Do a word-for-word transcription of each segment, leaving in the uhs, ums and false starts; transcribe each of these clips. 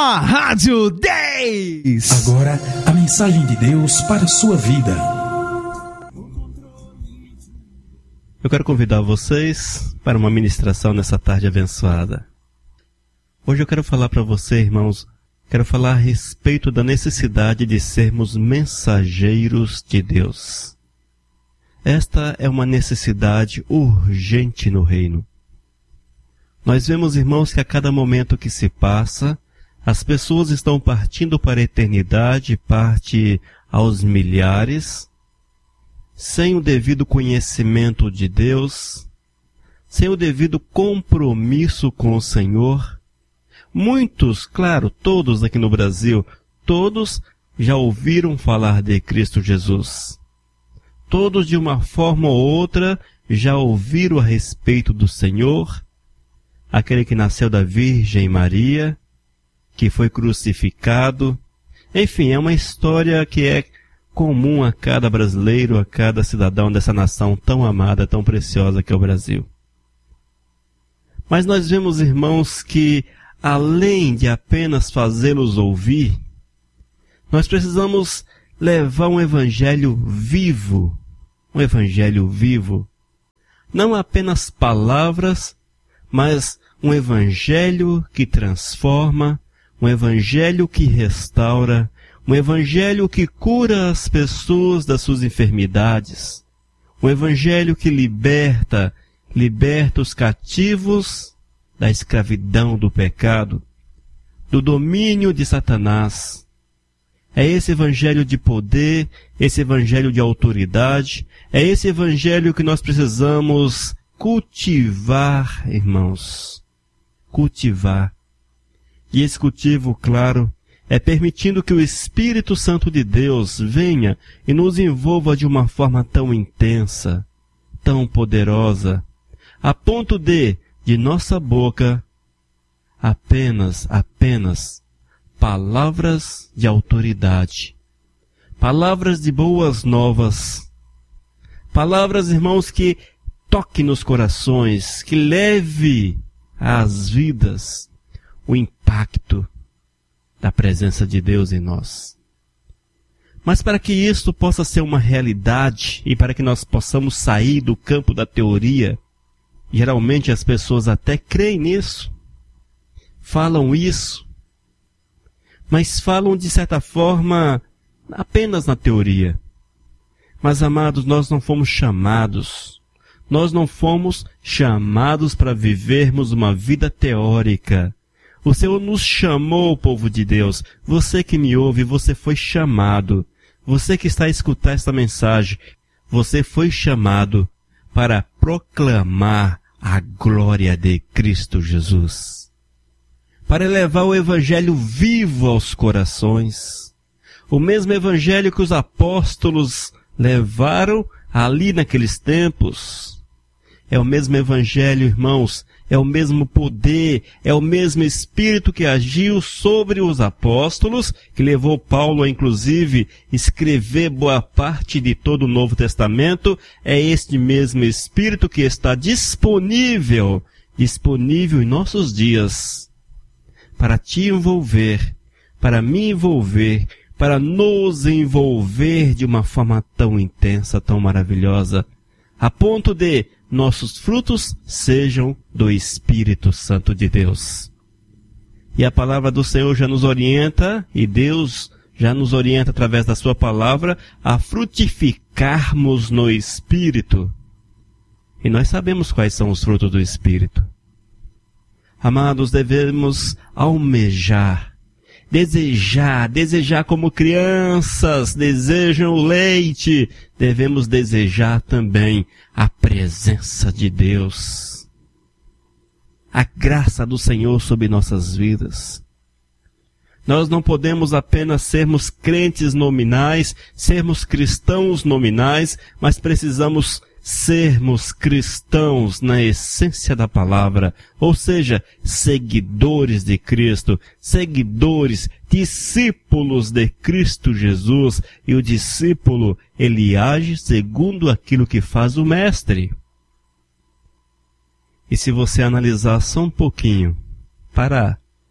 na Rádio dez. Agora, a mensagem de Deus para a sua vida. Eu quero convidar vocês para uma ministração nessa tarde abençoada. Hoje eu quero falar para você, irmãos, quero falar a respeito da necessidade de sermos mensageiros de Deus. Esta é uma necessidade urgente no reino. Nós vemos, irmãos, que a cada momento que se passa, as pessoas estão partindo para a eternidade, parte aos milhares, sem o devido conhecimento de Deus, sem o devido compromisso com o Senhor. Muitos, claro, todos aqui no Brasil, todos já ouviram falar de Cristo Jesus. Todos, de uma forma ou outra, já ouviram a respeito do Senhor, aquele que nasceu da Virgem Maria, que foi crucificado. Enfim, é uma história que é comum a cada brasileiro, a cada cidadão dessa nação tão amada, tão preciosa que é o Brasil. Mas nós vemos, irmãos, que além de apenas fazê-los ouvir, nós precisamos levar um evangelho vivo, um evangelho vivo, não apenas palavras, mas um evangelho que transforma, um evangelho que restaura, um evangelho que cura as pessoas das suas enfermidades, um evangelho que liberta, liberta os cativos da escravidão do pecado, do domínio de Satanás. É esse evangelho de poder, esse evangelho de autoridade, é esse evangelho que nós precisamos cultivar, irmãos. Cultivar. E esse cultivo, claro, é permitindo que o Espírito Santo de Deus venha e nos envolva de uma forma tão intensa, tão poderosa, a ponto de, de nossa boca, apenas, apenas, palavras de autoridade, palavras de boas novas, palavras, irmãos, que toque nos corações, que leve às vidas o impacto da presença de Deus em nós. Mas para que isto possa ser uma realidade e para que nós possamos sair do campo da teoria, geralmente as pessoas até creem nisso, falam isso, mas falam de certa forma apenas na teoria. Mas, amados, nós não fomos chamados, nós não fomos chamados para vivermos uma vida teórica. O Senhor nos chamou, povo de Deus. Você que me ouve, você foi chamado. Você que está a escutar esta mensagem, você foi chamado para proclamar a glória de Cristo Jesus. Para levar o evangelho vivo aos corações. O mesmo evangelho que os apóstolos levaram ali naqueles tempos. É o mesmo evangelho, irmãos, é o mesmo poder, é o mesmo Espírito que agiu sobre os apóstolos, que levou Paulo a, inclusive, escrever boa parte de todo o Novo Testamento. É este mesmo Espírito que está disponível, disponível em nossos dias, para te envolver, para me envolver, para nos envolver de uma forma tão intensa, tão maravilhosa, a ponto de nossos frutos sejam do Espírito Santo de Deus. E a palavra do Senhor já nos orienta, e Deus já nos orienta através da sua palavra, a frutificarmos no Espírito. E nós sabemos quais são os frutos do Espírito. Amados, devemos almejar, desejar, desejar como crianças desejam o leite, devemos desejar também a presença de Deus, a graça do Senhor sobre nossas vidas. Nós não podemos apenas sermos crentes nominais, sermos cristãos nominais, mas precisamos sermos cristãos na essência da palavra, ou seja, seguidores de Cristo, seguidores, discípulos de Cristo Jesus. E o discípulo, ele age segundo aquilo que faz o mestre. E se você analisar só um pouquinho, parar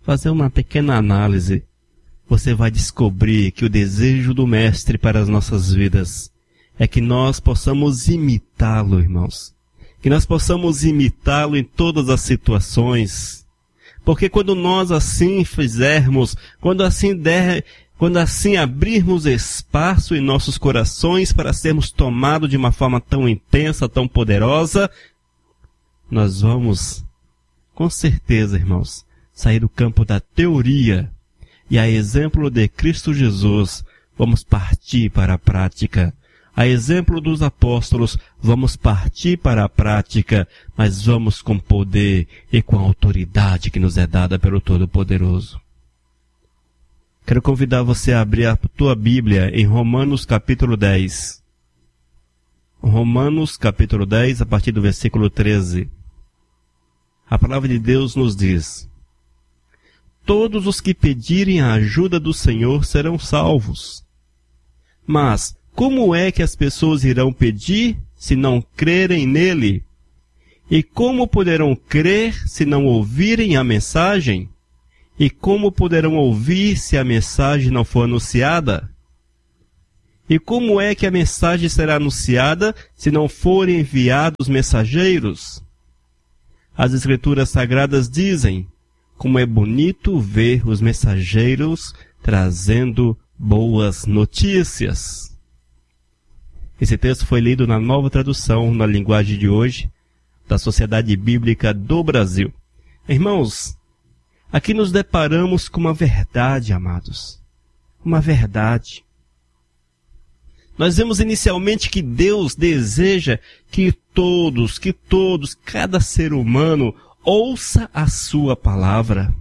fazer uma pequena análise, você vai descobrir que o desejo do Mestre para as nossas vidas é que nós possamos imitá-lo, irmãos. Que nós possamos imitá-lo em todas as situações. Porque quando nós assim fizermos, quando assim der, quando assim abrirmos espaço em nossos corações para sermos tomados de uma forma tão intensa, tão poderosa, nós vamos, com certeza, irmãos, sair do campo da teoria e, a exemplo de Cristo Jesus, vamos partir para a prática. A exemplo dos apóstolos, vamos partir para a prática, mas vamos com poder e com a autoridade que nos é dada pelo Todo-Poderoso. Quero convidar você a abrir a tua Bíblia em Romanos capítulo dez. Romanos capítulo dez, a partir do versículo treze. A palavra de Deus nos diz: todos os que pedirem a ajuda do Senhor serão salvos. Mas como é que as pessoas irão pedir se não crerem nele? E como poderão crer se não ouvirem a mensagem? E como poderão ouvir se a mensagem não for anunciada? E como é que a mensagem será anunciada se não forem enviados mensageiros? As Escrituras Sagradas dizem: como é bonito ver os mensageiros trazendo boas notícias. Esse texto foi lido na Nova Tradução, na linguagem de hoje, da Sociedade Bíblica do Brasil. Irmãos, aqui nos deparamos com uma verdade, amados. Uma verdade. Nós vemos inicialmente que Deus deseja que todos, que todos, cada ser humano, ouça a sua palavra.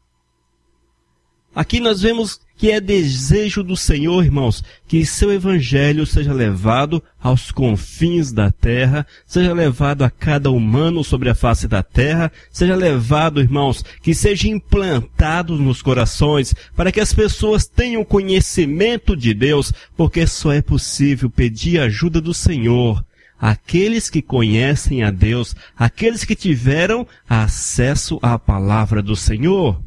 Aqui nós vemos que é desejo do Senhor, irmãos, que seu evangelho seja levado aos confins da terra, seja levado a cada humano sobre a face da terra, seja levado, irmãos, que seja implantado nos corações, para que as pessoas tenham conhecimento de Deus, porque só é possível pedir a ajuda do Senhor àqueles que conhecem a Deus, aqueles que tiveram acesso à palavra do Senhor.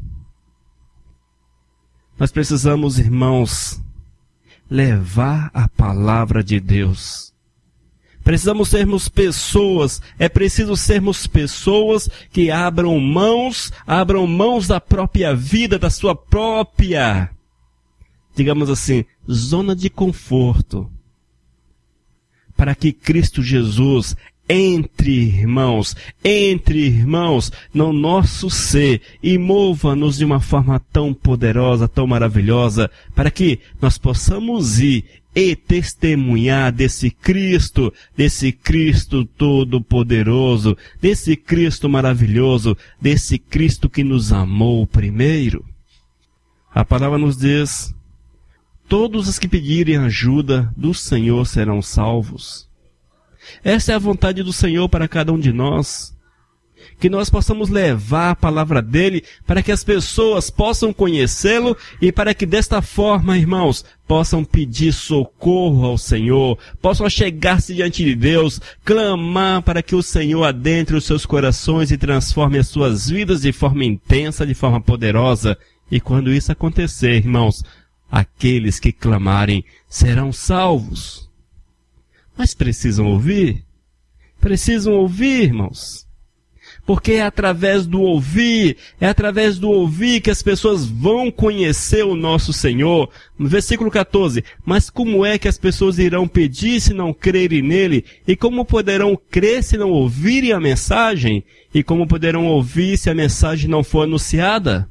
Nós precisamos, irmãos, levar a palavra de Deus. Precisamos sermos pessoas, é preciso sermos pessoas que abram mãos, abram mãos da própria vida, da sua própria, digamos assim, zona de conforto, para que Cristo Jesus entre irmãos, entre irmãos, no nosso ser, e mova-nos de uma forma tão poderosa, tão maravilhosa, para que nós possamos ir e testemunhar desse Cristo, desse Cristo todo-poderoso, desse Cristo maravilhoso, desse Cristo que nos amou primeiro. A palavra nos diz: todos os que pedirem ajuda do Senhor serão salvos. Essa é a vontade do Senhor para cada um de nós. Que nós possamos levar a palavra dele para que as pessoas possam conhecê-lo e para que desta forma, irmãos, possam pedir socorro ao Senhor, possam chegar-se diante de Deus, clamar para que o Senhor adentre os seus corações e transforme as suas vidas de forma intensa, de forma poderosa. E quando isso acontecer, irmãos, aqueles que clamarem serão salvos. Mas precisam ouvir, precisam ouvir, irmãos, porque é através do ouvir, é através do ouvir que as pessoas vão conhecer o nosso Senhor. No versículo quatorze, mas como é que as pessoas irão pedir se não crerem nele? E como poderão crer se não ouvirem a mensagem? E como poderão ouvir se a mensagem não for anunciada?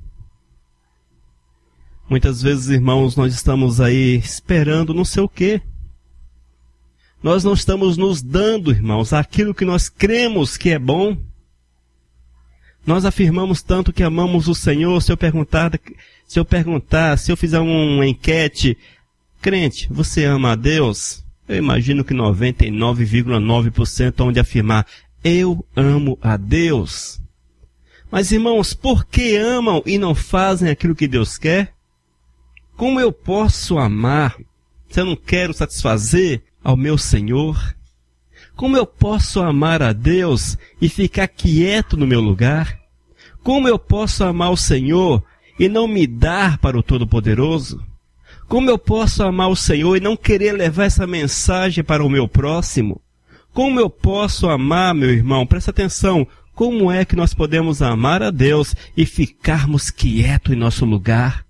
Muitas vezes, irmãos, nós estamos aí esperando não sei o quê. Nós não estamos nos dando, irmãos, aquilo que nós cremos que é bom. Nós afirmamos tanto que amamos o Senhor. Se eu perguntar, se eu perguntar, se eu fizer uma enquete, crente, você ama a Deus? Eu imagino que noventa e nove vírgula nove por cento hão de afirmar, eu amo a Deus. Mas, irmãos, por que amam e não fazem aquilo que Deus quer? Como eu posso amar se eu não quero satisfazer ao meu Senhor? Como eu posso amar a Deus e ficar quieto no meu lugar? Como eu posso amar o Senhor e não me dar para o Todo-Poderoso? Como eu posso amar o Senhor e não querer levar essa mensagem para o meu próximo? Como eu posso amar, meu irmão? Presta atenção. Como é que nós podemos amar a Deus e ficarmos quietos em nosso lugar?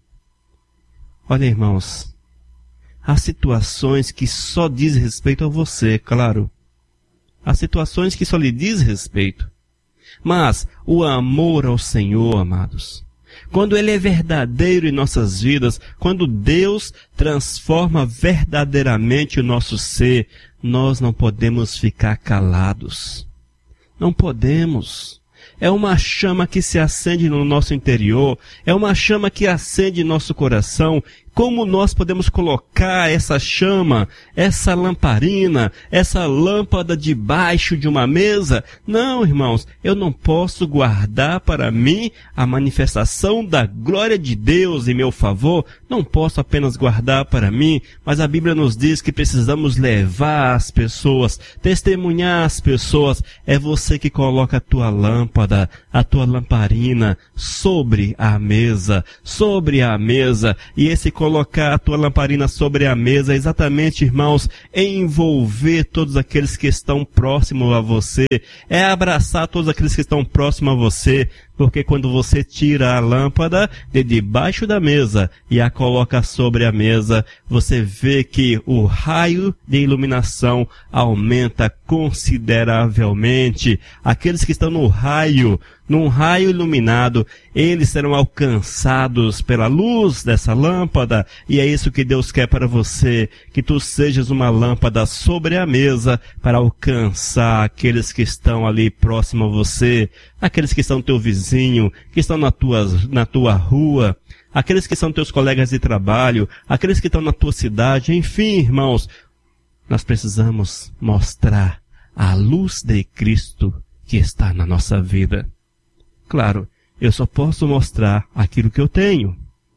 Olha, irmãos, há situações que só diz respeito a você, claro. Há situações que só lhe diz respeito. Mas o amor ao Senhor, amados, quando Ele é verdadeiro em nossas vidas, quando Deus transforma verdadeiramente o nosso ser, nós não podemos ficar calados. Não podemos. É uma chama que se acende no nosso interior, é uma chama que acende em nosso coração. Como nós podemos colocar essa chama, essa lamparina, essa lâmpada debaixo de uma mesa? Não, irmãos, eu não posso guardar para mim a manifestação da glória de Deus em meu favor. Não posso apenas guardar para mim, mas a Bíblia nos diz que precisamos levar as pessoas, testemunhar as pessoas. É você que coloca a tua lâmpada, a tua lamparina sobre a mesa, sobre a mesa, e esse colocar a tua lamparina sobre a mesa, exatamente, irmãos, é envolver todos aqueles que estão próximos a você, é abraçar todos aqueles que estão próximos a você, porque quando você tira a lâmpada de debaixo da mesa e a coloca sobre a mesa, você vê que o raio de iluminação aumenta consideravelmente. Aqueles que estão no raio, num raio iluminado, eles serão alcançados pela luz dessa lâmpada, e é isso que Deus quer para você, que tu sejas uma lâmpada sobre a mesa para alcançar aqueles que estão ali próximo a você, aqueles que estão teu vizinho, que estão na tua, na tua rua, aqueles que são teus colegas de trabalho, aqueles que estão na tua cidade, enfim, irmãos, nós precisamos mostrar a luz de Cristo que está na nossa vida. Claro, eu só posso mostrar aquilo que eu tenho.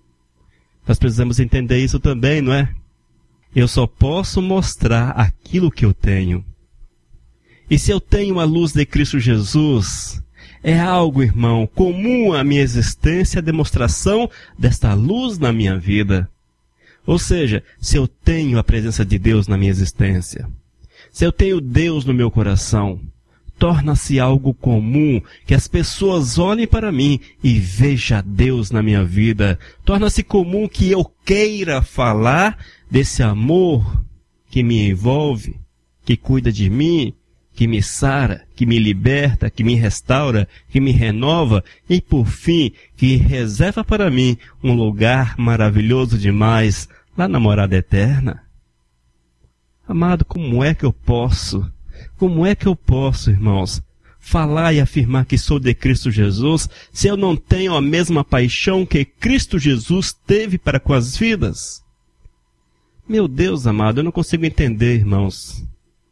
Nós precisamos entender isso também, não é? Eu só posso mostrar aquilo que eu tenho. E se eu tenho a luz de Cristo Jesus, é algo, irmão, comum à minha existência, a demonstração desta luz na minha vida. Ou seja, se eu tenho a presença de Deus na minha existência, se eu tenho Deus no meu coração, torna-se algo comum que as pessoas olhem para mim e vejam Deus na minha vida. Torna-se comum que eu queira falar desse amor que me envolve, que cuida de mim, que me sara, que me liberta, que me restaura, que me renova e, por fim, que reserva para mim um lugar maravilhoso demais lá na morada eterna. Amado, como é que eu posso, como é que eu posso, irmãos, falar e afirmar que sou de Cristo Jesus se eu não tenho a mesma paixão que Cristo Jesus teve para com as vidas? Meu Deus, amado, eu não consigo entender, irmãos.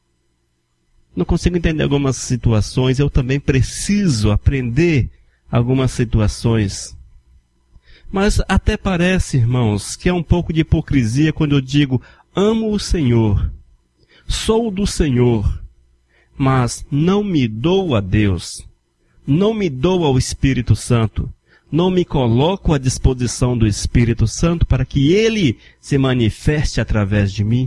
Não consigo entender algumas situações, eu também preciso aprender algumas situações. Mas até parece, irmãos, que é um pouco de hipocrisia quando eu digo, amo o Senhor, sou do Senhor, mas não me dou a Deus, não me dou ao Espírito Santo, não me coloco à disposição do Espírito Santo para que Ele se manifeste através de mim.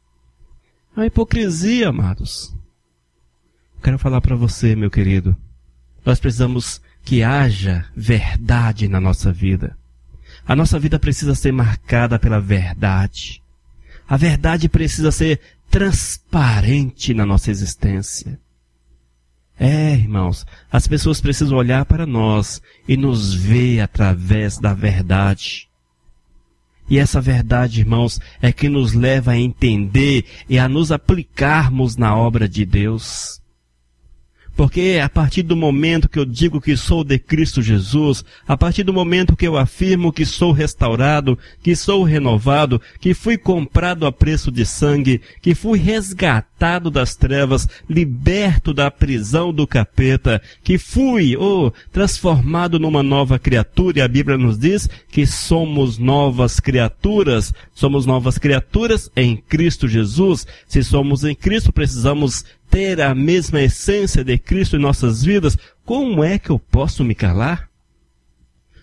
É uma hipocrisia, amados. Quero falar para você, meu querido, nós precisamos que haja verdade na nossa vida. A nossa vida precisa ser marcada pela verdade. A verdade precisa ser transparente na nossa existência. É, irmãos, as pessoas precisam olhar para nós e nos ver através da verdade. E essa verdade, irmãos, é que nos leva a entender e a nos aplicarmos na obra de Deus. Porque a partir do momento que eu digo que sou de Cristo Jesus, a partir do momento que eu afirmo que sou restaurado, que sou renovado, que fui comprado a preço de sangue, que fui resgatado das trevas, liberto da prisão do capeta, que fui, oh, transformado numa nova criatura, e a Bíblia nos diz que somos novas criaturas, somos novas criaturas em Cristo Jesus. Se somos em Cristo, precisamos ter a mesma essência de Cristo em nossas vidas. Como é que eu posso me calar?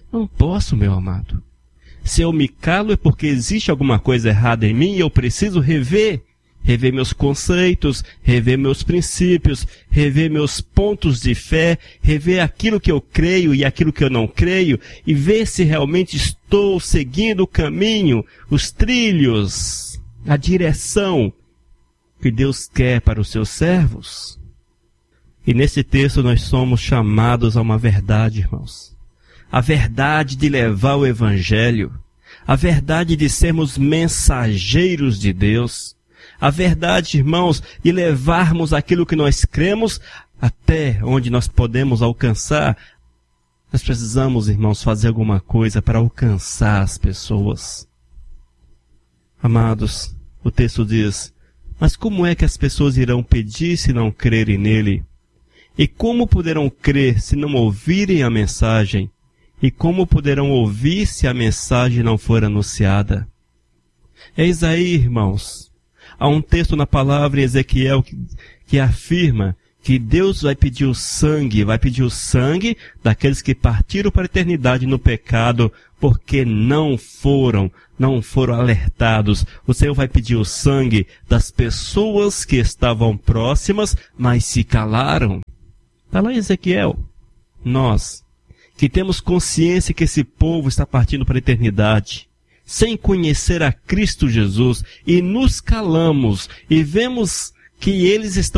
Não posso, meu amado. Se eu me calo é porque existe alguma coisa errada em mim e eu preciso rever. Rever meus conceitos, rever meus princípios, rever meus pontos de fé, rever aquilo que eu creio e aquilo que eu não creio e ver se realmente estou seguindo o caminho, os trilhos, a direção que Deus quer para os seus servos. E nesse texto nós somos chamados a uma verdade, irmãos. A verdade de levar o Evangelho, a verdade de sermos mensageiros de Deus, a verdade, irmãos, de levarmos aquilo que nós cremos até onde nós podemos alcançar. Nós precisamos, irmãos, fazer alguma coisa para alcançar as pessoas. Amados, o texto diz, mas como é que as pessoas irão pedir se não crerem nele? E como poderão crer se não ouvirem a mensagem? E como poderão ouvir se a mensagem não for anunciada? Eis aí, irmãos, há um texto na palavra em Ezequiel que, que afirma que Deus vai pedir o sangue, vai pedir o sangue daqueles que partiram para a eternidade no pecado, porque não foram, não foram alertados. O Senhor vai pedir o sangue das pessoas que estavam próximas, mas se calaram. Está lá em Ezequiel. Nós, que temos consciência que esse povo está partindo para a eternidade, sem conhecer a Cristo Jesus, e nos calamos, e vemos que eles estão